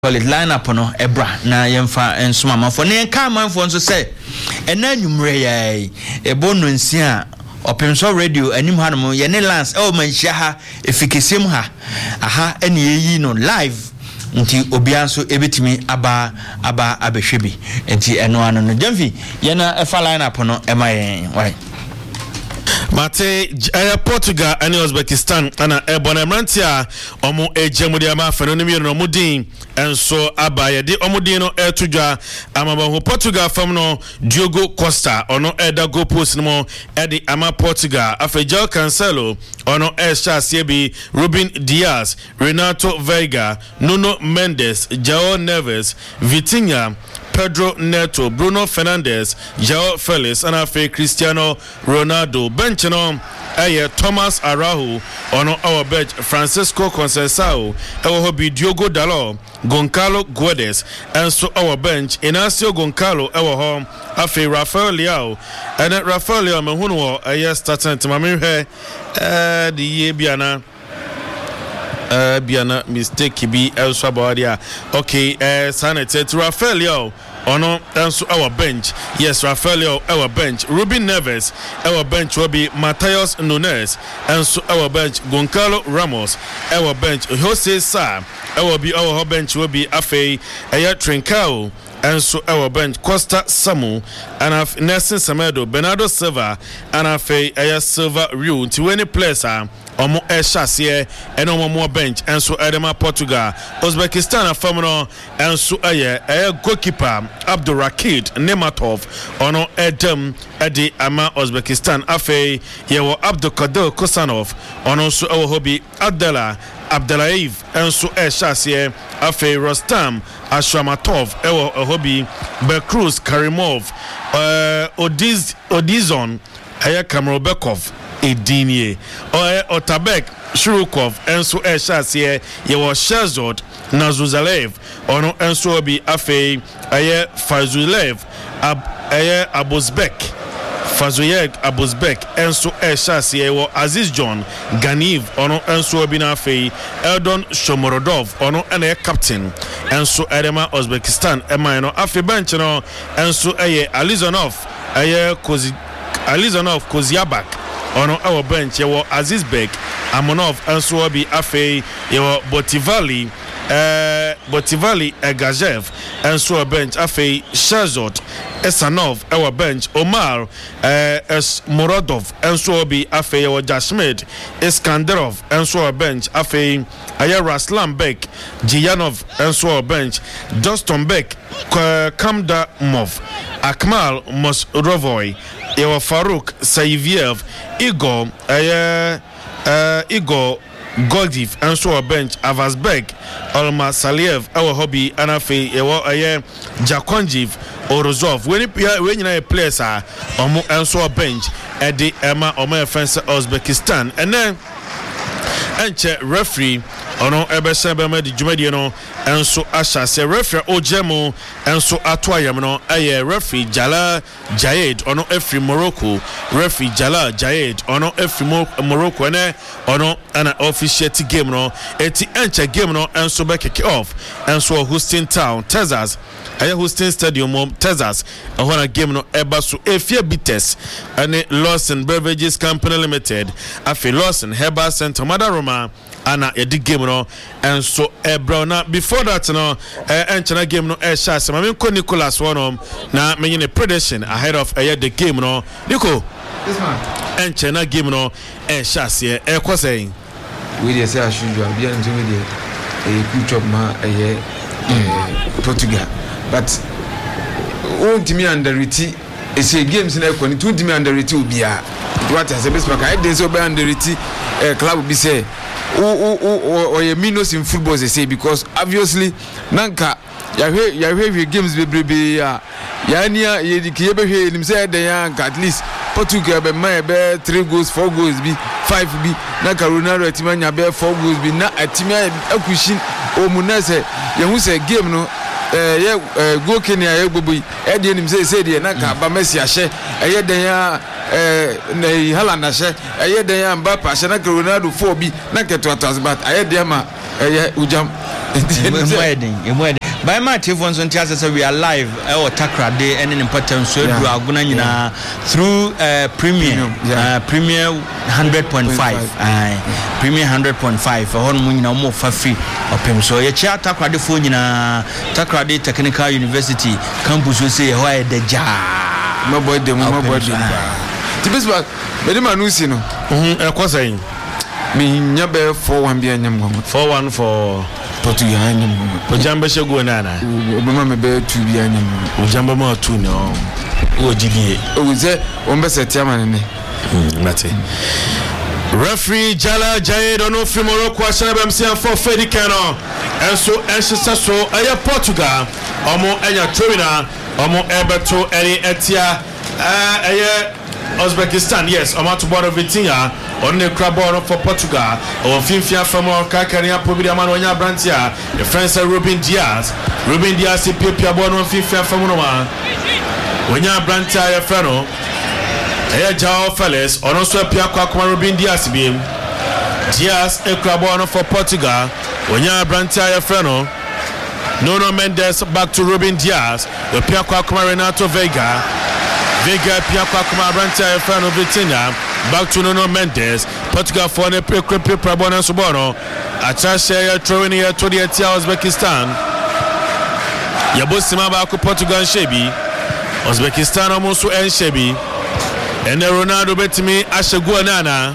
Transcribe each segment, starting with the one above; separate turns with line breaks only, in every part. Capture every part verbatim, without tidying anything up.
solid lineup no ebra na yemfa ensoma manfo ne ka manfo nso se ena nwumre yai ebo no nsia opemso radio anim hanom ye ne lance e o manhia ha efikesem ha aha ene yeyi no live nti obia nso ebetimi aba aba abehwebi nti eno ano no demfi ye na efa lineup no ema yen why
Mate uh, Portugal and Uzbekistan ana ebona mrantia omo ejemudi ama fano mi no mudin enso abaye de omudin no etudwa amaba ho Portugal fam no Diogo Costa ono eda go post no edi ama Portugal afejao Cancelo ono esha siebi Ruben Dias, Renato Veiga, Nuno Mendes, João Neves, Vitinha, Pedro Neto, Bruno Fernandes, João Felix, and afe Cristiano Ronaldo. Bench no aye Thomas Araujo, ono our bench Francisco Conceição, our hobby Diogo Dalot, Goncalo Guedes, and so our bench Inacio Goncalo, our home afe Rafael Leao, and Rafael Leao mehuno aye starting to mami he eh the ye biana Uh, biana mistake be elsewhere badia. Okay, uh, sanity to Rafael Leao. Ono also our bench. Yes, Rafael Leao our bench. Ruben Neves our bench will be Matheus Nunes, and so our bench Goncalo Ramos. Our bench Jose Sa. Our be our bench will be Afe Aya Trincao. And so our bench Costa Samu and have Nelson Semedo, Bernardo Silva, and have a Silva Rue to any place are omo Eshasie and no more bench and so Edema Portugal, Uzbekistan a Famino and so a goalkeeper Abdul Rakid Nematov ono Edem Edi Ama Uzbekistan Afe Yewo Abdul Kadir Kosanov ono so our hobby Abdallah Abdelayev and so Eshasie Afe Rostam Ashramatov Ewo Hobby Bekruz Karimov uh, Odiz Odizon Aya Kamerobekov Edinie Oye Otabek Shurukov Enso Eshasie Yewo Shazod Nazuzalev Ono Enso Obi Afe Aya Fazulev Ab Aya Abuzbek Fazuyeg Abuzbek Enso Eshasie Yewo Aziz John Ganiv Ono Enso Obi Nafe Eldon Shomorodov Ono Ene Captain Enso Edema Uzbekistan Ema no Afe bench no Enso Eye Alizonov Eye Kozi Alizonov Koziabak Ono our bench Yewo Azizbek Amonov Enso Obi Afe Yewo Botivali Uh, Botivali Egajev Enso bench Afe Shazot Esanov our bench Omar uh, Es Morodov Enso Obi Afe Yewo Jashmed Iskanderov Enso bench Afe Aya Raslan Bek Jiyanov Enso bench Doston Bek Kamda Mov Akmal Mosrovoy Yewo Farouk Saiviev Igor Aya uh, Igor Goldiv and so a bench Avazbek Olma Saliev our hobby Anafe Ewa Aye Jakonjiv Orozov when you when you place are omo and so a bench at the Emma Omer Fence Uzbekistan and then enche referee ono ebesebe me di djumadi no enso asha se referee ojemo enso atoyam no aye referee Jala Jayed ono efri Morocco referee Jala Jayed ono efri Morocco ne ono ana officiate game no eti enche game no enso be kick off enso Houston Town Texas aye Houston Stadium mom Texas ahona game no eba so efia bites ane Lawson Beverages Company Limited afi Lawson Herbal Center Madaroma ana yedi game no and so ebro na before that no eh enchana game no eh sha se mame ko Nicholas wonom na menye ne prediction ahead of eh the game no Nico
this man
enchana game no eh sha se eh kwasai
we dey say ashuju abia nti we dey eh good job ma eh Portugal but won timi underrate e say games na ekoni two timi underrate obia what as a best back I dey say obi underrate eh club bi say o o o or minus in football they say because obviously nanka yahwe yahwe games bebrebe ya yania yedikiye behwe nim say den ya at least Portugal be man be three goals four goals bi five bi nanka Ronaldo atimanya be four goals bi na atimia akushin omunase yehu say game no eh ye go Kenya ye gbobo e de nim say say de nanka ba Messi ahye eye den ya eh na Haaland ahye eye den ya Mbappe ahye nanka Ronaldo four bi nanka to atwas but aye de ma eye ujam
Wedding, a wedding. By my telephone, so we are live or Takra Day and an important so do Agunana through uh, Premium, uh, Premium one hundred point five, uh, Premium one hundred point five for one million or more for free of him. So your chair Takra de phone in a Takra Day Technical University campus will say, why the jar?
My boy, the my boy, the best one, but the man who's you know,
a cousin.
Me never for one being
for one for
Portugal.
Ojamba Shogo Nana.
Obama bear to be animal.
Ojamba more two no. O G D.
Oh, is there one best at Yaman?
Mate. Referee Jala Jay don't know from Morocco, Sanabam Sian for Fedicano. And so, Ancestor so, Aya Portugal, Omo Aya Trina, Omo Eberto, Eri Etia, Aya. Uzbekistan, yes, Amato Bono Vitinha, on the Crabono for Portugal, or Finfia from Kakaria Pobiamanonia Brantia, the French Ruben Diaz, Ruben Diaz, Pipia Bono, Finfia from Monoma, when ya Brantia Freno, Aya Jao Fellas, or also Piaquakma Ruben Diaz beam, Diaz, a Crabono for Portugal, when ya Brantia Freno, Nuno Mendes back to Ruben Diaz, the Piaquakma Renato Vega. Vega Piakwa Kuma Branta Efrano Vitinha back to Nuno Mendes Portugal for the Pepe Prabona Subono Atasha throwing here to the Etia Uzbekistan Yabosima Baku Portugal Shebi Uzbekistan almost en Shebi and Ronaldo Betimi Ashagua Nana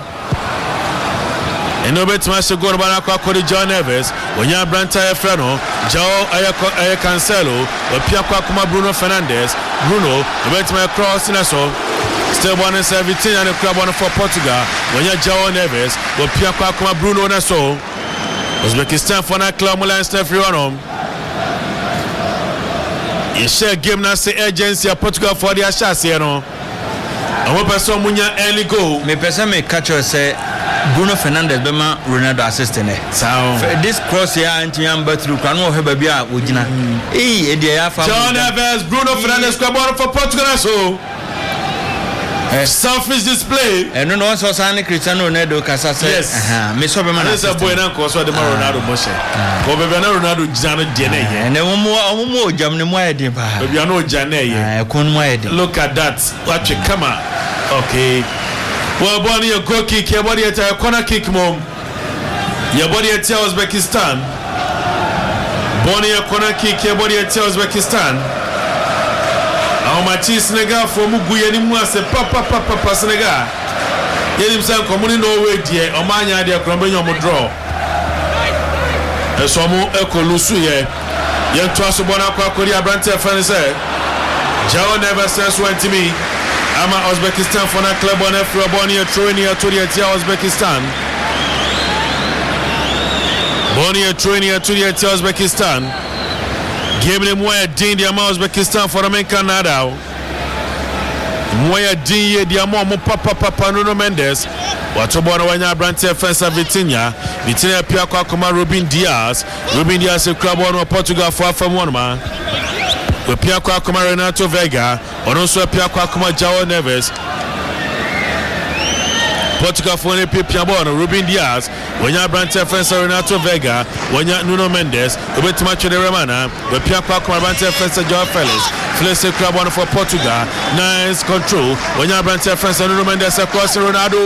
and no Betima Ashagua Banaka Kodi John Neves when you Branta Efrano Joao Aya Cancelo or Piakwa Kuma Bruno Fernandes Bruno, the Betman cross in a so still one and seventeen and a club one for Portugal. When you're Joao Neves, or Piakwa Bruno Naso, Uzbekistan for that club, Milan Stefano. You share game Nasi agency of Portugal for the Ashasiano. I hope I saw Munya early go.
Me person me catch us say Bruno Fernandes bema Ronaldo assistant eh.
So
this cross here anti yamba through kan wo heba bia ogina. Eh e dia ya fa.
Joao Neves, Bruno Fernandes club for Portugal so. Selfish display.
And no one saw Sani Cristiano Ronaldo kasa say.
Yes.
Aha, me so be man.
This is boy na ko so de Ronaldo Moshe. Ko be be na Ronaldo jana de na ye.
And wo mo wo mo jam ne mo ayede ba.
Be bia na o jana ye.
Ah, kon mo ayede.
Look at that. Watch it come on. Okay. Well, Bonnie, your goal kick, your body at a corner kick, mom. Your body at Uzbekistan. Bonnie, your corner kick, your body at Uzbekistan. How much is Senegal for Muguya Nimuase, Papa, Papa, Papa, Senegal? Get himself coming no way, dear, or my idea, crumbling on the draw. A Somo Echo Lusuye, young Twasabona Korea Branta Fanese. Joao never says one to me. I'm a Uzbekistan for that club on F. Bonnie throwing here to the Etia Uzbekistan. Bonnie throwing here to the Etia Uzbekistan. Give them where Dean the Uzbekistan for the main Canada. Where Dean the Amo Papa Papa Nuno Mendes. What about when you branch defense of Vitinha? Vitinha Piakwa Kuma Ruben Diaz. Ruben Diaz a club on Portugal for from one man. With Piakwa Kuma Renato Vega, and also Piakwa Kuma Joao Neves. Portugal for the Piabon, Ruben Diaz, when you branch defense Renato Vega, when you Nuno Mendes, with Macho de Romana, with Piakwa Kuma branch defense Joao Felix, Felix club one for Portugal, nice control, when you branch defense Nuno Mendes across Ronaldo.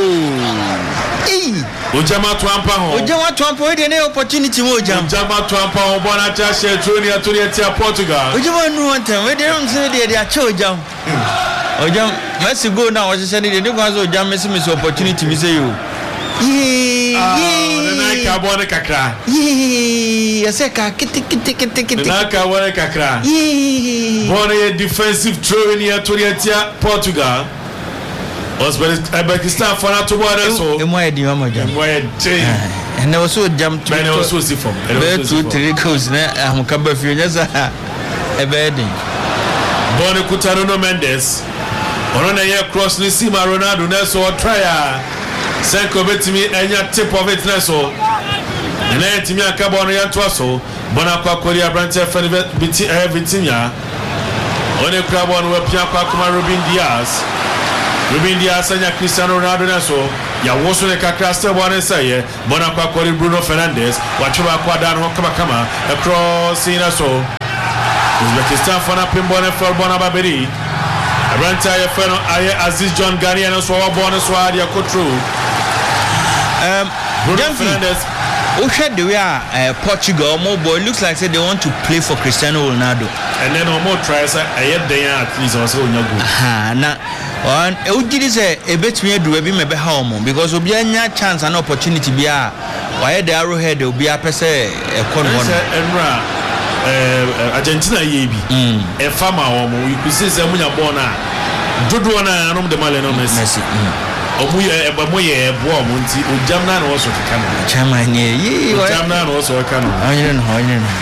Ujama Twampa ho.
Ujama Twampa we dey opportunity mo jam.
Ujama Twampa ho bona cha share junior to the Portugal.
Ujama nu one time we dey am say dey dey cho jam. Ujam Messi go now we say dey dey go so jam Messi miss opportunity we say you. Yee.
Ah, na ka bona kakra.
Yee, ase ka kiti kiti kiti kiti.
Na ka bona kakra.
Yee.
Bona defensive throw in here to the Portugal. Uzbekistan for not to water so.
E mo e di mo jam.
Mo e dey.
And there was so jam to.
Man was so see from.
Be two three goals na am ka ba fi nyasa. E be di.
Bone Nuno Mendes. Ono na ye cross ni Sima Ronaldo na so try a. Senko betimi enya tip of it na so. Na etimi aka bono ya to so. Bona kwa Korea branch fan biti eh Vitinha. One crab on we pia kwa kuma Ruben Diaz. Ruben Diaz anya Cristiano Ronaldo na so ya woso ne kakra still one say bona kwa kori Bruno Fernandes wachoba kwa dan ho kama kama across ina so Uzbekistan fana pimbone for bona baberi Abranta ya fano aye Aziz John Gani and so bona so adia kotru
um
Bruno Fernandes
Osha the way uh, Portugal more boy looks like say they want to play for Cristiano Ronaldo
and then no more tries aye dey at least also nyago
ha na on e ugidi say e betumi adu e bi mebe ha omo because obi anya chance and opportunity bia why the arrowhead obi apese e kon won
enra eh Argentina yebi e fama omo you could say say munya born na dodo na anom de male no Messi omu ye e ba moye e bo omo nti ojam na na wo so keka no
chama ni yi
ojam na na wo so keka no
onye no onye no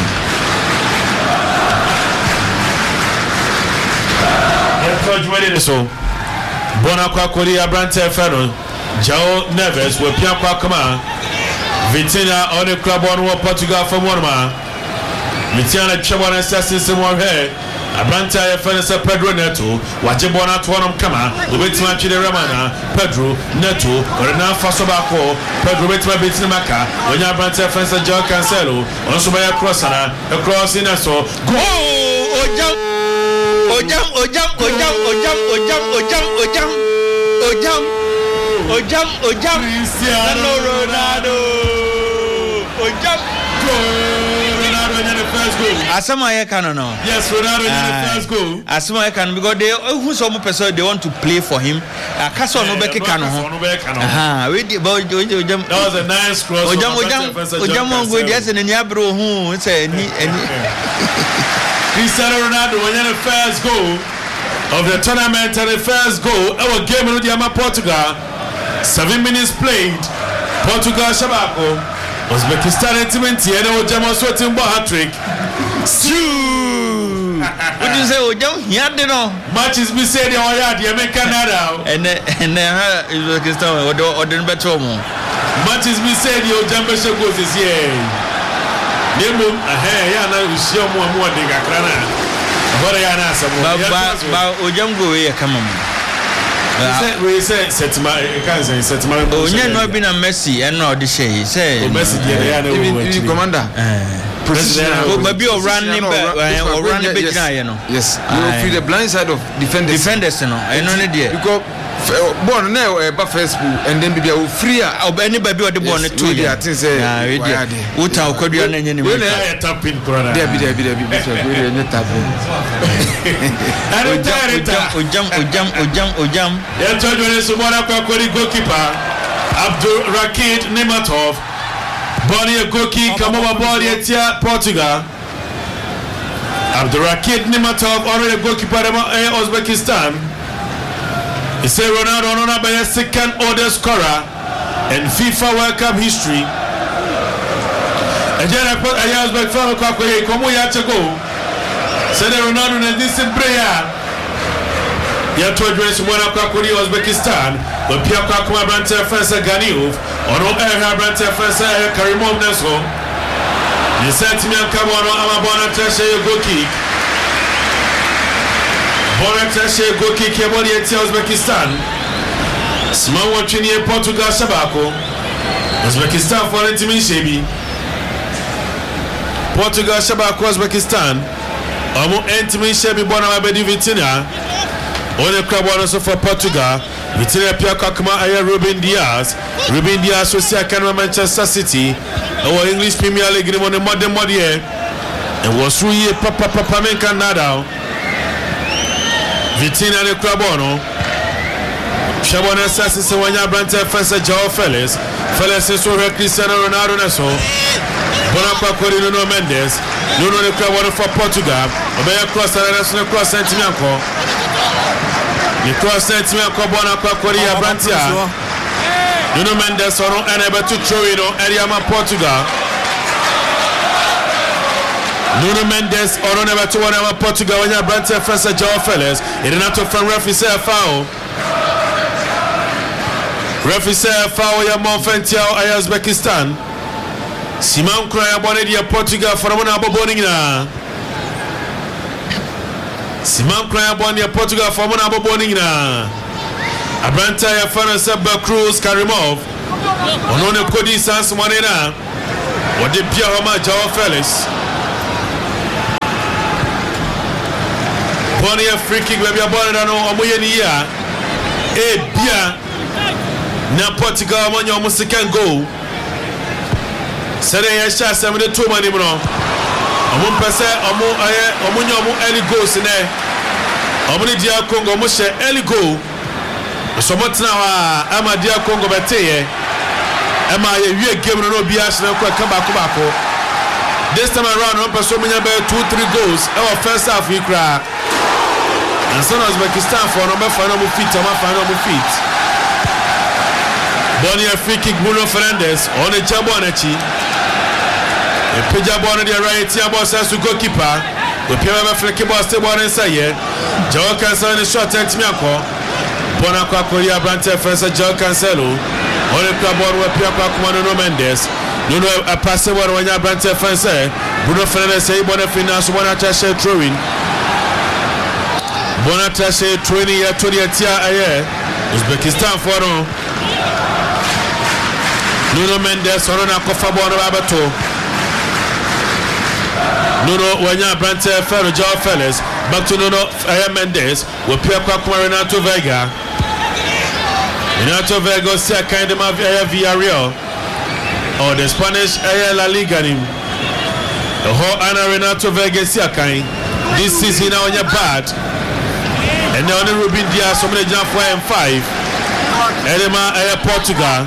so bona kwa kori Abrante Feno João Neves we pia kwa kama Vitinha on club on wa Portugal from one ma Vitinha chebona assassin mo he Abrante Feno se Pedro Neto waje bona to onom kama obetima twede Ramana Pedro Neto orena faso bako Pedro betima betina maka onya Abrante Feno se João Cancelo on so ba cross na cross in so
go ojam Ojam, ojam, ojam, ojam, ojam, ojam, ojam, ojam, ojam, ojam, Cristiano Ronaldo, ojam,
Ronaldo in the first goal.
Asama ye can no.
Yes, Ronaldo in the first goal.
Asama ye can because they who some person they want to play for him. Akaso no beke can no. Aha, we about ojam.
That was a nice cross.
Ojam, ojam, ojam on go just in the bro who say any any.
Cristiano Ronaldo won the first goal of the tournament and the first goal our game in the Portugal. Seven minutes played. Portugal Shabako. Uzbekistan intimate and Ojam also timber hat-trick.
What do you say Ojam? Here they know.
Match is be said or yard you make Canada.
And and then Uzbekistan or or den better mo.
Match is be said Ojam Besha goes this year. Nemo eh ya na usia mo mo de kakra na hore ya na asamo
ba ba ojam go we kama mo
say we say setima kan say setima
onya no bi na Messi and no de shey say
Messi de ya na we
even commander
eh
president
go baby o run ni o run ni be gina ye no
yes you free the blind side of defenders
defenders no e no ne de
because born now e ba first school and then bibia o free a
any baby o de born to
you I think say
yeah we dey uta okodua na nye ni
we na tapping corner
there be there be there be we dey net tap
ojam ojam ojam ojam
ya tojo ne so mona kwa kori goalkeeper Abdul Rakid Nematov body a goalkeeper come over body at Portugal Abdul Rakid Nematov already goalkeeper of Uzbekistan. He said Ronaldo Ronaldo by a second order scorer in FIFA World Cup history. And then I put a years back from Kwakoye, come we have to go. Said Ronaldo in this prayer. You told us one of Kwakoye, Uzbekistan, but Pierre Kwakuma Branta Fensa Ganiuf, or no air Branta Fensa Karimov Neso. You said to me, come on, I'm a bonnet to say you go kick. Boratashe go kick your body at Uzbekistan. Small watching here Portugal Shabako. Uzbekistan for intimate Shebi. Portugal Shabako Uzbekistan. Omo intimate Shebi Bona Abedi Vitinha. On the club also for Portugal. Vitinha Pia Kakuma Aya Ruben Diaz. Ruben Diaz was here can Manchester City. Our English Premier League in the modern body. And was through here Papa Papa Menka Nadal. Vitinha ne Krabono Shabona Sassi Sawanya Brante Fensa João Felix Felix so Cristiano Ronaldo Neso Bonapa Corino no Mendes Nuno ne Krabono for Portugal Obeya cross and Neso cross Sentimianco Ne cross Sentimianco Bonapa Coria Brantia Nuno Mendes or no enable to throw it on Eriama Portugal Nuno Mendes or never to one of Portugal when you brand first João Felix. It is not to from referee say a foul. Referee say a foul ya Monfentiao ay Uzbekistan. Simon Kroya bonne dia Portugal for one abo bonina. Simon Kroya bonne dia Portugal for one abo bonina. Abranta ya fana Seba Cruz Karimov onone kodi sans monena wode bia homa Joao Felix Bonnie a free kick baby abona no omoye ni ya e bia na Portugal monyo mo second goal sere ya sha sem de to mani no omo pese omo aye omo nyo omo early goals ne omo ni dia Congo mo she early goal so motna wa ama dia Congo beteye ama ye wie game no no bia shine ko ka bako bako this time around omo pese omo nya be two three goals e wa first half ikra and so Uzbekistan for number five no fit ama five no fit Bonnie a free kick Bruno Fernandes on a jab on echi e peja ball on the right here ball says to goalkeeper we pay over flick ball stay ball inside here Joao Cancelo in short time me akọ Bona kwa Korea Abrante first Joao Cancelo on the club ball we pay kwa Kumano no Mendes no no a pass ball when Abrante first Bruno Fernandes say bona finance bona touch throwing bona touch throwing ya twenty tia aye Uzbekistan for no Nuno Mendes on a kofa bono babato Nuno wanya Brante Ferro Joao Felix back to Nuno Aya Mendes we pia kwa kuma Renato Vega Renato Vega see a kind of Aya Villarreal or the Spanish Aya La Liga nim the whole Ana Renato Vega see a kind this season now on your bad and now on Ruben Diaz so many jump four and five Edema Aya Portugal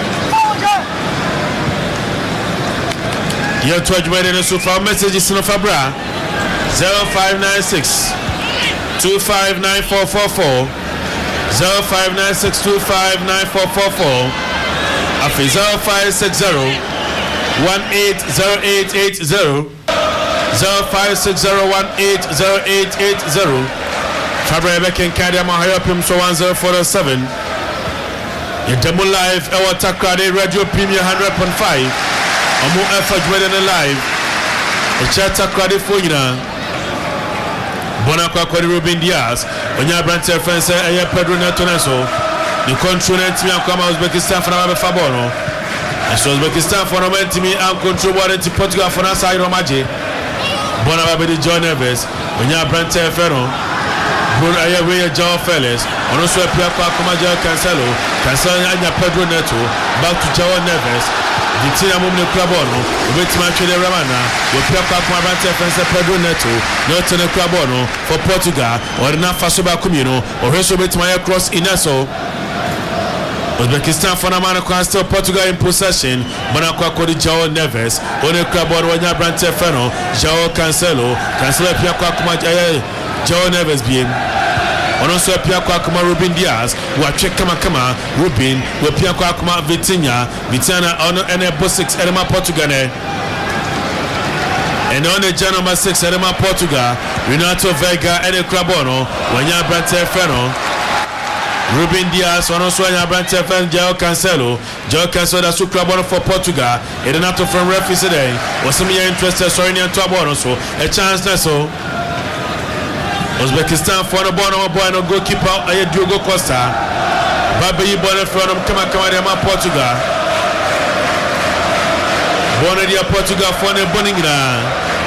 Your twelve minutes so far messages in Fabra zero five nine six two five nine four four four zero five nine six two five nine four four four Afi zero five six zero one eight zero eight eight zero zero five six zero one eight zero eight eight zero Fabra Becken Kadiama Hayapim so one zero four seven Your demo live our Takrade Radio Premier one hundred point five Omo F J in live. A chata crowd for you now. Bona kwa kwa Ruben Diaz. Onya Brante fence aya Pedro Neto Neso. The control team akama Uzbekistan for na Fabono. So Uzbekistan for na team am control one to Portugal for na side Romaje. Bona ba be John Neves. Onya Brante Ferro. Bon aya we Joao Felix. Ono so pia kwa kuma Joao Cancelo. Cancelo anya Pedro Neto. Back to Joao Neves. The team among the club on, we wait to the Ramana, we play up my Brante Fence Pedro Neto, not in the club on for Portugal, or not Fasoba Cumino, or Resobit my cross in Esso. Uzbekistan for Namana still Portugal in possession, Monaco Cody Joao Neves, on the club on when Brante Feno, Joao Cancelo, Cancelo Piaquakuma Joao Neves being. Ono so pia kwa kuma Ruben Diaz wa check kama kama Ruben we pia kwa kuma Vitinha Vitinha ono ene bo six elema Portugal ne and on the number six elema Portugal Renato Vega ene Crabono wanya Brante Ferro Ruben Diaz ono so wanya Brante Ferro Joao Cancelo Joao Cancelo da su Crabono for Portugal Renato from referee today was some interested sorry near to abono so a chance na so Uzbekistan for the ball, no boy, no goalkeeper, I Diogo Costa. Baby, born from Kama Kama, Portugal. Born in Portugal for the Boningla.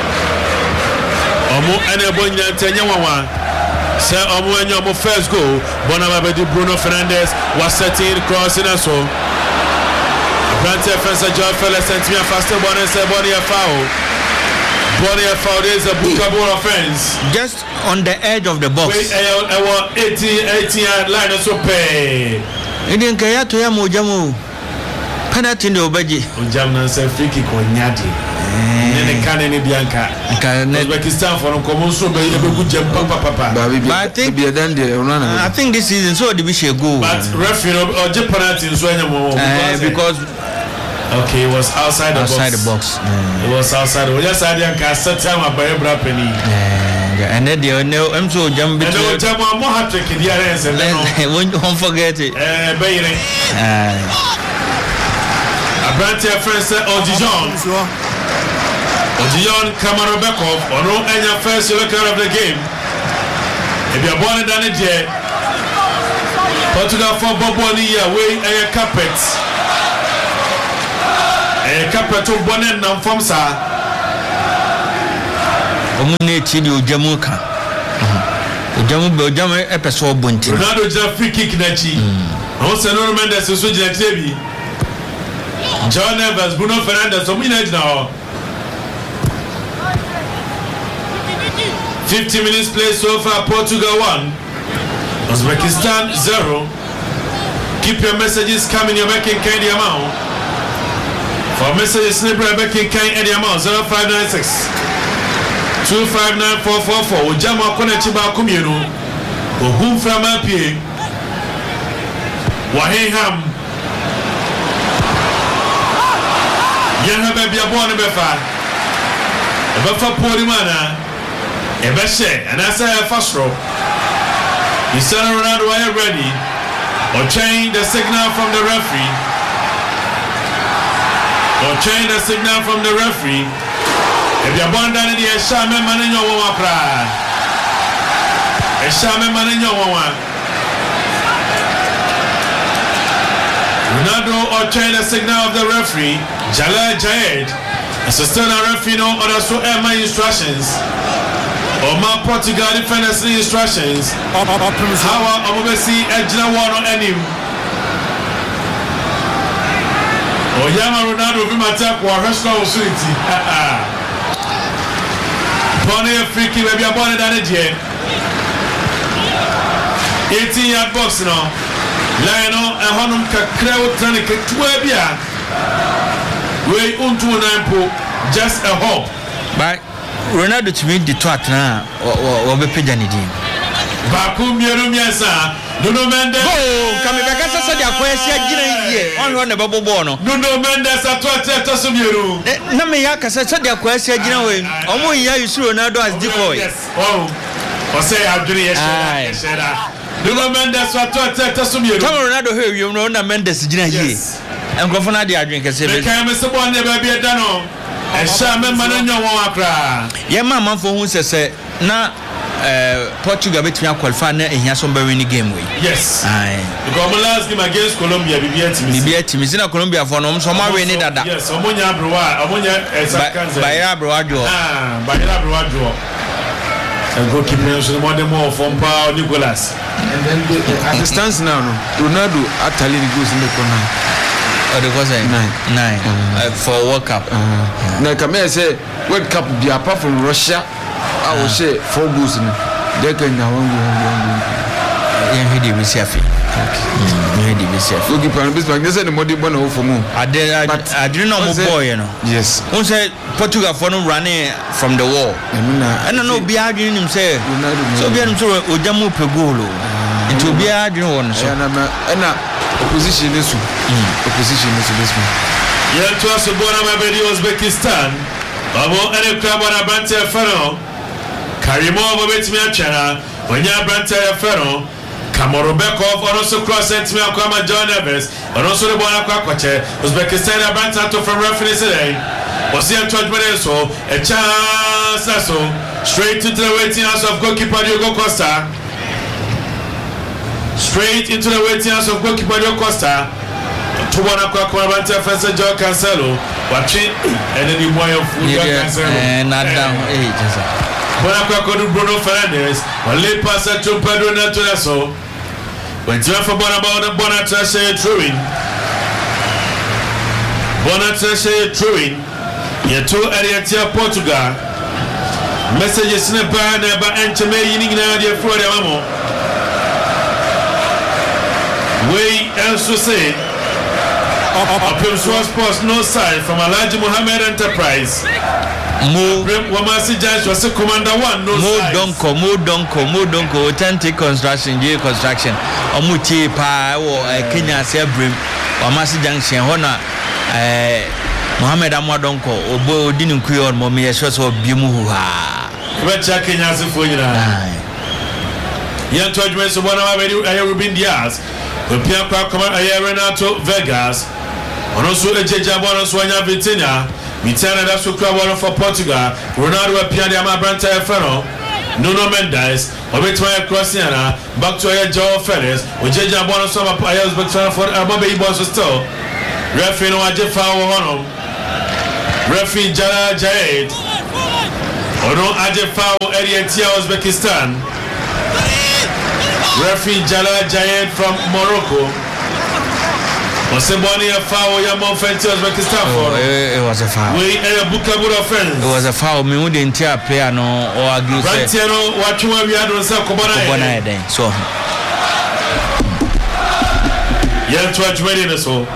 Omo and a Boningla, Tenyawa. Sir Omo and your first goal. Bonaba Bruno Fernandes was setting crossing us. Brante Fencer Joao Felix sent me a faster born and said Bonnie a foul. Bonnie a foul is a bookable offense.
Just on the edge of the box.
Wait, I want eighty, eighty line so pay.
Indian Kayato Yamu Jamu. Penalty in the Obeji.
Jamna say free kick on Nyadi. Nene Kanene Bianca. Uzbekistan for common so be a good jump papa papa.
But I think I think this season so the Bishop go.
But referee or Jip penalty in Swanya
because
okay, it was outside the
outside
box.
the box.
Mm. It was outside. We just had a cassette time about a penny.
And then they know I'm so jumping.
And they will tell me more hat trick in the areas and then
won't forget it.
Eh, baby. A brand new friend said, "Oh, Dijon, oh, Dijon, Kamara Bekov, or no any first record of the game. If you're born in that yet, Portugal for Boboni here way a carpet. A carpet of bonnet nam from sa.
Omuneti di Ojamuka. Ojamu be Ojamu episode bunti.
Ronaldo just free kick nachi. Also no Mendes so just T V. John Evans, Bruno Fernandes, so minutes now. fifty minutes play so far. Portugal one, Uzbekistan zero. Keep your messages coming. You're making kind the amount. For messages, snipper making kind the amount. Zero five nine six two five nine four four four. Ujama kone chiba kumyenu. Ohum from Apie. Waheham. Yaha baby abone befa. Befa polimana. Ebeshe and I say first row. Cristiano Ronaldo are ready. Or change the signal from the referee. Or change the signal from the referee. If you're born down in the Shame Manino Wapra. A Shame Manino Wawa. Ronaldo or change the signal of the referee. Jalal Jayed. Assistant referee no other so my instructions. Or my Portugal defenders instructions. How are Omobesi Ejna one on any? Oh, Yama Ronaldo will attack or restaurant facility. Bonnie a freaky, maybe a bonnet than a jet. eighteen yard box now. Lionel and Honum Kakreo Tanik Twebia. Way unto nine po, just a hope.
But Ronaldo to me the twat na or be pejanidi.
Bakum Yerumiasa, Nuno Mendes.
Oh, come back as I said, I question here. On the bubble bono.
Nuno Mendes at what Tosumuru.
Namiyaka said, I question you. Omo ya you see Ronaldo as decoy.
Oh, or say Adrian. Nuno Mendes at what Tosumuru. Come
Ronaldo here, you know, Mendes Gina here. And go for Nadia drink a seven.
Can Mister One never be a dano. And Shaman Manano Wakra.
Yeah, mamma for who says, now Portugal between qualify and he has some very game way.
Yes,
aye.
Because last game against Colombia, we beat me. We beat
me. In Colombia for no some we need that.
Yes, Omonia Broa, Omonia Esakanza.
Bayra Broajo.
Ah, Bayra Broajo. And goalkeeper so more than more from Paul Nicolas.
And then at the stance now, Ronaldo actually goes in the corner.
Oh, the was nine, nine uh, for World Cup.
Now, come here say World Cup be apart from Russia. I will say four goals in they can now one goal.
Yeah, he did receive. Okay, he did receive.
Okay, but this one is the more one for more.
I did. I didn't know more boy, you know.
Yes.
Who said Portugal for no running from the wall? I don't know. Be arguing him say. So be him so Ojamu Pegolo. Into be arguing one. So
and opposition is opposition is this one.
Yeah, to us born Mabedi Uzbekistan. Babo any club on a Brante Ferro. Karimo Bobet Miachana. When you are Brante Ferro. Kamorobekov or also cross sent me Akama John Evans. And also the Bonakwache. Uzbekistan a Brante from reference today. Was here to admit so a chance so straight into the waiting house of goalkeeper Diogo Costa. Straight into the waiting house of goalkeeper Diogo Costa. To one o'clock, Mabante Fencer Joe Cancelo. Watching and then the boy of Cancelo.
And not down eight.
One o'clock to Bruno Fernandes. One late pass to Pedro Neto. When you have for Bonabona Bonatrache throwing. Bonatrache throwing. Yet two area Portugal. Messages in the bar never enter me in India for the Mamo. We also say, Open Source Post no sign from Alhaji Mohammed Enterprise.
Mo
Wamasi Judge was a commander one, no
Mo Donko, Mo Donko, Mo Donko, authentic construction, J construction, Omuti Pa or Kenya Sebrim, Wamasi Junction, Hona, Mohammed Amadonko, Obo Dinu Kuyon, Momi, shots of Bimuha.
We're Kenya for you. Young judgments of one of our Rubin Diaz. The Piapa come out a Renato Vegas. And also a Jabon Swanya Vitina. Vitana that's what crowd for Portugal. Ronaldo Piana Branta Ferro. Nuno Mendes obetwa crossing ana back to aye Joao Felix ojeja bono so ma aye Uzbekistan for ababe ibo so still referee no aje foul hono referee Jala Jayed ono aje foul area tia Uzbekistan referee Jala Jayed from Morocco. Oseboni a foul ya Monfenti Uzbekistan for.
Oh, it, it was a foul.
We a bookable offense.
It was a foul. Me would entire player no or agree.
Rantiano watching we had on sa Kobana.
Kobana then. So.
Yeah, to watch ready na so.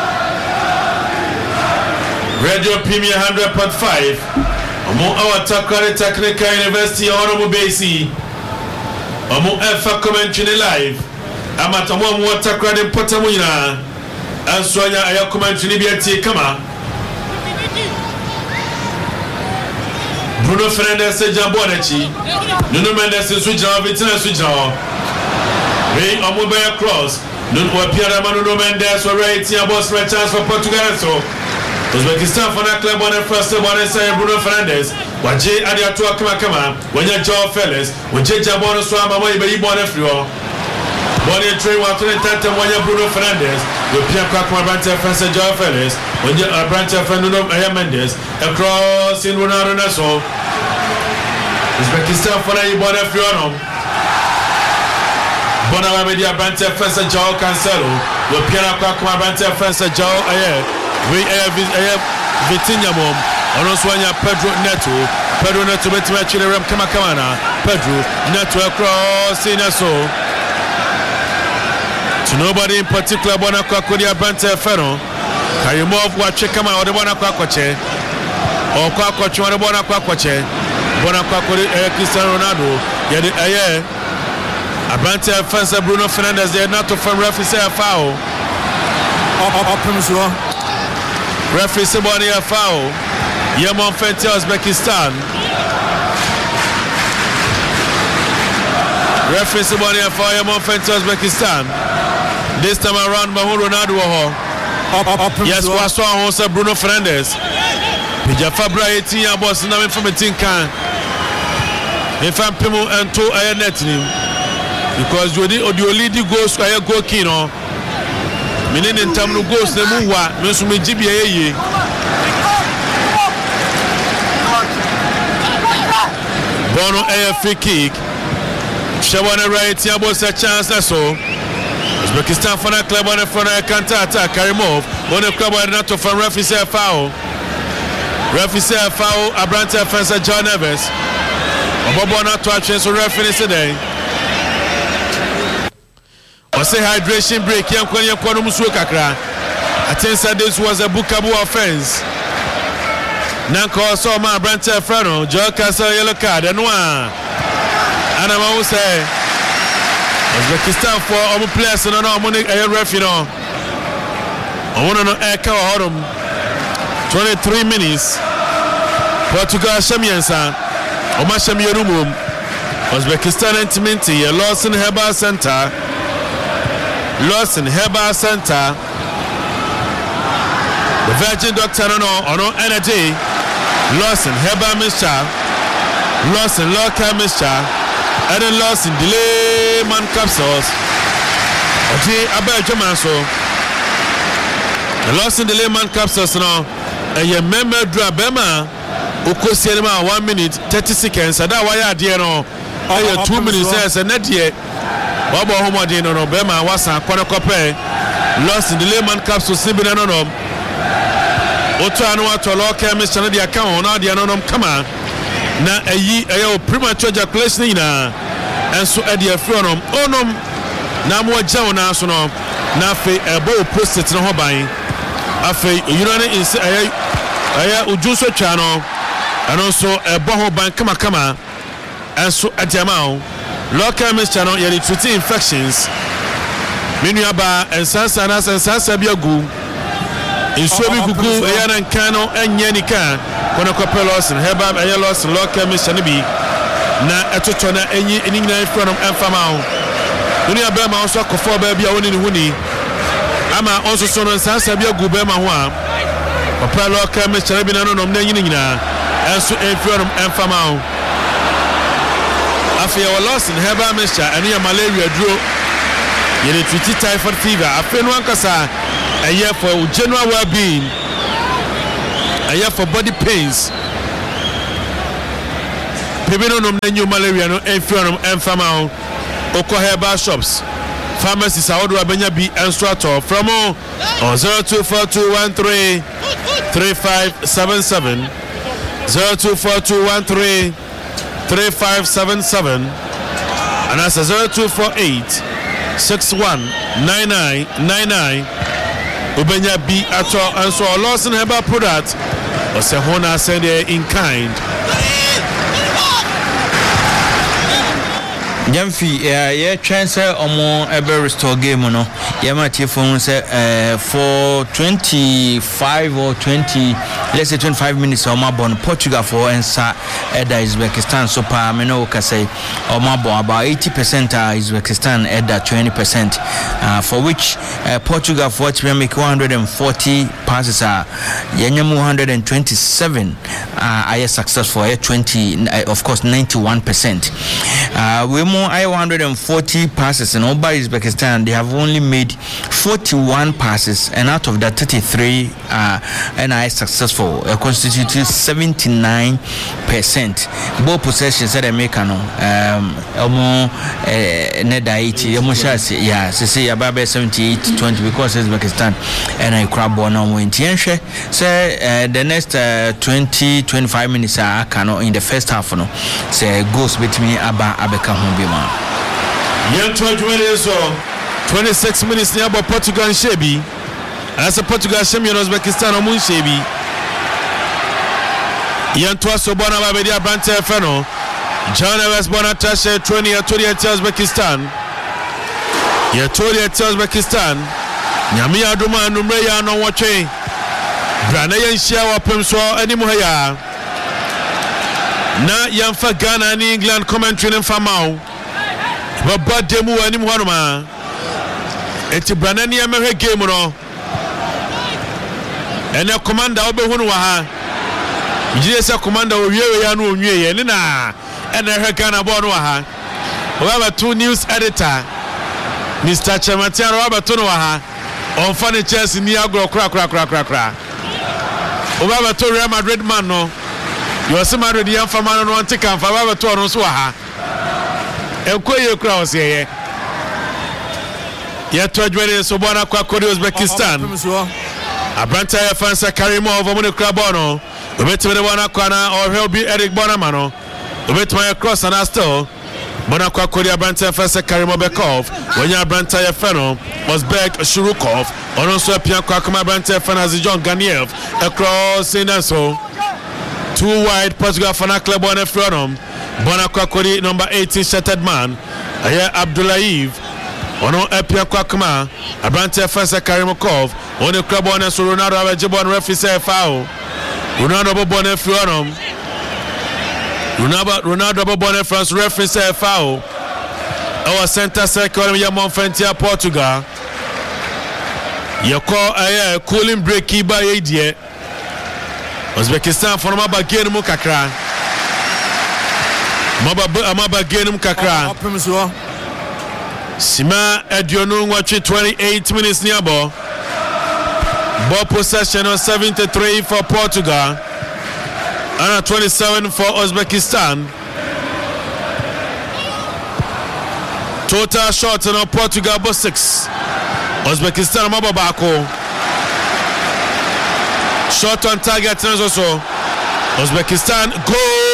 Radio Premier one hundred point five. Omo our Takrade Technical University Honorable Basi. Omo F commentary live. Amatomo mo Takrade Potamu ina. Ansonya aya commentary bi ati kama. Bruno Fernandes Jambo Anachi. Nuno Mendes Sujan Vitina Sujan. Ray Omobaya cross. Nuno Pierre Nuno Mendes were right here boss right chance for Portugal so. Uzbekistan for that club on the first one say Bruno Fernandes. Waje Adiatu kama kama. Wanya Joao Felix. Waje Jambo so mama ibe ibo na free. Body train wa twenty thirty wanya Bruno Fernandes. We Pierre Kakwa Brante Fence Joao Felix. Wanya Brante Fernando Mendes. Across in Ronaldo Naso. Uzbekistan for that ibo na free. Bona media Brante Fence Joao Cancelo. We Pierre Kakwa Brante Fence Joao aye. We aye Vitinha mom. Ono swanya Pedro Neto. Pedro Neto betima chile ram kama kama na. Pedro Neto across in Naso. To nobody in particular, Bona Kwakodia Bante Ferro. Karimov Wachekama or the Bona Kwakwache or Kwakwache or the Bona Kwakwache. Bona Kwakodi Cristiano Ronaldo. Yet aye. Abante Fence Bruno Fernandes, they are not to from referee say a foul. Referee Seboni a foul. Yemon Fente Uzbekistan. Referee Seboni a foul. Yemon Fente Uzbekistan. This time around, Mahmoud Ronaldo. Yes, we saw Bruno Fernandes. Pija Fabra eighteen year boss now from a tin can. If I'm Pimo and two I net him because you the only goes I go kino. Meaning in terms of goes the Muwa, Musumi G B A. Bono a free kick. Shawana right here was a chance so. Uzbekistan for that club on the front of counter attack. Karimov on the club on not to from referee say foul. Referee say foul. Abrante offense John Neves. Obobo not to action so referee today. I say hydration break. Yam kwanya kwano musuo kakra. I think that this was a bookable offense. Nanko saw my Abrante Frano. Joe Castle yellow card and one. And I'm almost say. Uzbekistan for our players and our money a referee no. I want to know Eka Horum. twenty-three minutes. Portugal Shamiansa. Oma Shamierumum. Uzbekistan intimacy. Lawson Herbal Center. Lawson Herbal Center. The Virgin Doctor no no energy. Lawson Herbal Mixture. Lawson Local Mixture. And then lost in delay man capsules. Okay, about German so. The lost in delay man capsules now. And you remember draw Bema. Oko cinema one minute thirty seconds. And that why I did no. Oh, two minutes says and not yet. Baba Homo did no Bema was a quarter copy. Lost in delay man capsules. Sibina no no. Oto anu ato local Mister Nadia account. Now the anonym come on. Na ayi ayo premature ejaculation ina enso e de afronom onom na mo agya na so no na fe ebo prostate no ho ban afi urine is ayi ayi ujuso twa no ano so ebo ho ban kama kama enso adjama local mixture no ye treat infections menu aba ensansa na ensansa bi agu enso bi gugu eya na nkan no enye nika kono kopel Lawson Herbal aye Lawson local mission bi na etoto na enyi eni nyina from emfama ho uni aba ma so akofo ba bia woni ni huni ama onso so no sansa bia gu ba ma ho a kopel local mission bi na no no na enyi nyina enso em from emfama ho afei yɛwɔ Lawson herbal mixture ɛne yɛ malaria duro yɛde treat typhoid fever afei no ankasa ɛyɛ for general well-being ɛyɛ for body pains pebe no nom na new malaria no ɛmfiri nom ɛmfama ho okɔ herbal shops pharmacies a wɔde abɛnya bi ɛnso atɔ from on zero two four two one three three five seven seven zero two four two one three three five seven seven and that's zero two four eight six one nine nine nine nine ubenya bi ato and so Lawson herbal product or say hona send in kind
Jamfi yeah chance omo ever restore game no yeah my phone say uh, for twenty-five or twenty let's say twenty-five minutes omo born Portugal for ensa eda Uzbekistan so pa me no ka say omo born about eighty percent uh, Uzbekistan eda twenty percent uh, for which uh, Portugal for to make one hundred forty passes are uh, yenyam one hundred twenty-seven uh, are successful uh, twenty uh, of course ninety-one percent uh, we I one hundred forty passes and all by Uzbekistan they have only made forty-one passes and out of that thirty-three uh, and I successful uh, constituted seventy-nine percent ball possessions that America no um almost neda eighty almost yeah say about seventy-eight twenty because Uzbekistan and I crab ball no win say uh, the next uh, twenty twenty-five minutes are uh, in the first half no say goes between Aba Abeka Hombi
Young twenty so twenty-six minutes near Portugal and Shebi. As a Portugal Shemi Uzbekistan or Mun Shebi. Young Twaso Bona Babedia Brante Feno. John Evans Bona Tasha twenty at twenty at Uzbekistan. Yatoli at Uzbekistan. Nyamia Duma Numreya no watching. Branayan Shia Pimso Animuhaya. Na Yamfa Ghana and England commentary in Famau. Baba demu anim honoma eti branani amehwe game no ene commander obehunu wa ha yire se commander owie ya no onwie ye ne na ene hwe Ghana bo no wa ha baba two news editor Mister Chematiano baba to no wa ha on fane Chelsea ni agro kra kra kra kra kra baba to Real Madrid man no yo se Madrid yan fa man no on tika fa baba to no so wa ha Ekoye crowds here. Yet to admit so bona kwa kodi Uzbekistan. Abranta ya fansa Karimov omune krabono. Ubeti mene bona kwa na or helbi Eric Bonamano. Ubeti maya cross and still. Bona kwa kodi Abranta ya fansa Karimov Bekov. When ya Abranta ya feno was Bek Shurukov. Onoso pia kwa kuma Abranta ya fena Zijon Ganiev. Across in so. Two wide Portugal fana club on Efronom. Bona Kwakori number eighteen shattered man Aya Abdullayev Ono Epia Kwakma Abrante Fasa Karimokov Ono Krabona so Ronaldo Abajibon referee say foul Ronaldo Bobone Fionom Ronaldo Ronaldo Bobone France referee say foul Our center circle ya Monfentia Portugal Yako aya cooling break iba yedie Uzbekistan forma ba game mu kakra Maba amaba genum kakra. Sima Ediono watch twenty-eight minutes near ball. Ball possession of seventy-three for Portugal. And twenty-seven for Uzbekistan. Total shots on Portugal but six. Uzbekistan maba bako. Shot on target also. Uzbekistan goal.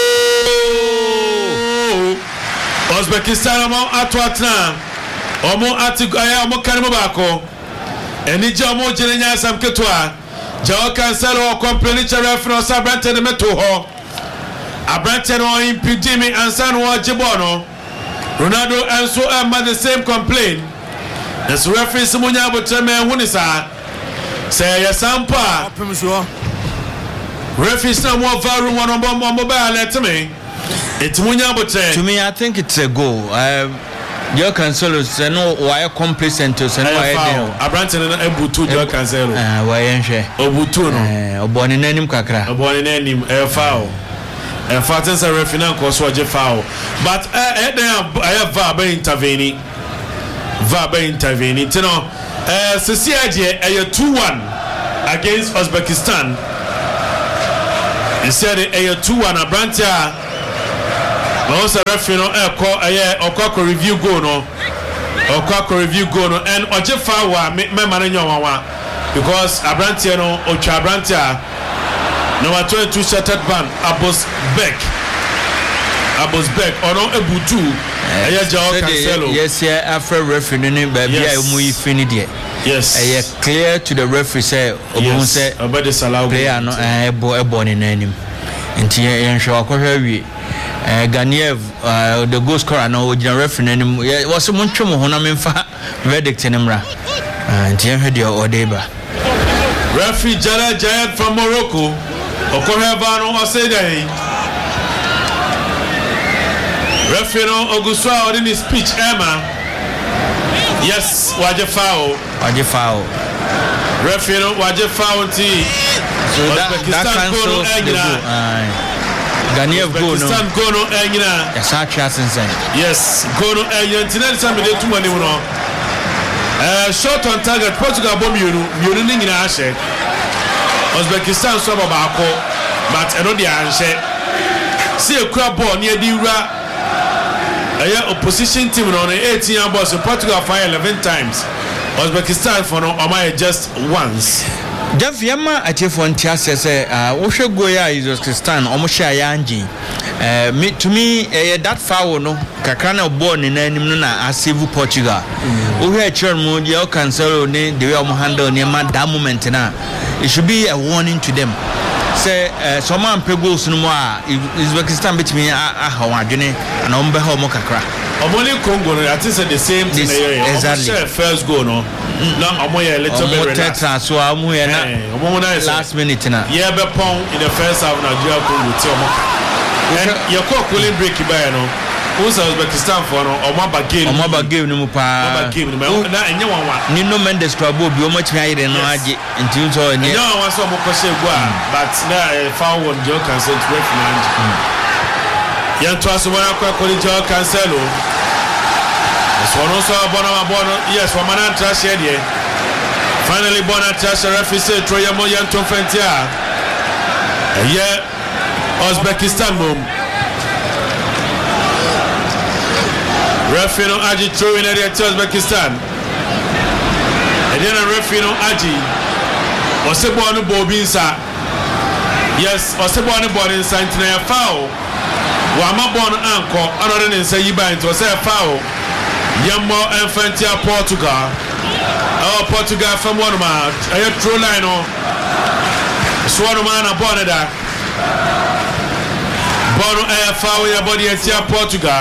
Uzbekistan omo atwatna omo atigaya omo kanimo bako eni je omo jenenya sam ketwa jawo cancel o complain chere fro sabrante de meto ho abrante no impede me ansan wo jibono Ronaldo also am the same complaint as referee simunya botreme hunisa say yasampa referee na mo varu one on mobile let me. It's to
me, I think it's a goal. Um, your Cancelo, say no, why complacent to say no.
I branch and I butu your Cancelo.
Ah, why ain't she?
Obutu no.
Oboni nenim kakra.
Oboni nenim a foul. and Fatten say referee na ko so je foul but eh then I V A R be intervene V A R be intervene you know eh Sisiaje eh two one against Uzbekistan. He said eh two one Abrantia but also referee no eh ko eh okwa review goal no okwa review goal no and oje foul wa me man nyawa because Abrantia no ocha Abrantia number twenty-two shattered ban Abos Beck Abos Beck ono ebutu eye Joao Cancelo.
Yes, yeah, after referee no baby I mu ifini de.
Yes.
Eye clear to the referee say obun say
obede salau
player no eh ebo ebo ni nanim. Nti yen hwe akohwe wi eh Ganiev the goal scorer no ogina referee nanim was mo ntwe mo ho na memfa verdict ni mra. Nti yen hwe de odeba.
Referee Jala Jayed from Morocco. Okohebano Osede. Referee no Oguswa in his speech Emma. Yes, waje foul.
Waje foul.
Referee no waje foul ti.
So that that cancels the goal. Ganiev goal no.
Pakistan goal no enyina.
Yes, Hutchinson.
Yes, goal no enyina. Tinel time dey too many no. Eh shot on target Portugal bomb you you ni nyina ahye. Uzbekistan so babako but eno dia anhye see a crab ball near the ra a opposition team on eighteen balls so Portugal fire eleven times Uzbekistan for no am just once
Jeff Yama atefo ntia say uh wo hwe go ya Uzbekistan omo hye ayanji eh me to me eh that foul no kakra na ball ni nanim no na save Portugal wo hwe churn mu dia Cancelo ni the way omo handle ni ma that moment na it should be a warning to them say uh, some man pe goals no mo a Uzbekistan betimi a ha wadwene na ombe ha omo kakra
omoni Congo no at is the same thing here exactly first goal no na omo ye little bit relax
so omo ye na
omo na
last minute na
yeah be pon in the first half Nigeria Congo ti omo and your call cooling break by no who's Uzbekistan for no omo ba game
omo ba game no mu pa
omo ba game no na enye wanwa
ni no Mendes Crabo bi omo chimi ayire no age nti so enye
enye wanwa so omo kose egu a but na foul on Joao Cancelo to break man yan to aso wana kwa koli Joao Cancelo so no so bona bona yes for man trash here finally bona trash referee say Troya mo yan to fentia yeah Uzbekistan mom referee no aji throw in area to Uzbekistan and then referee no aji osebo no bobinsa yes osebo no bobinsa intina foul wa ma bon anko anore ne nsa yiba into say foul yammo enfantia Portugal oh Portugal from one ma ayo throw line no so one man na bon da bon ayo foul ya body etia Portugal